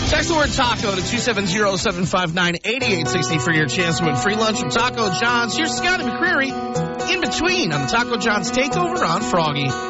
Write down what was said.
Text the word taco to 270-759-8860 for your chance to win free lunch from Taco John's. Here's Scotty McCreery in between on the Taco John's Takeover on Froggy.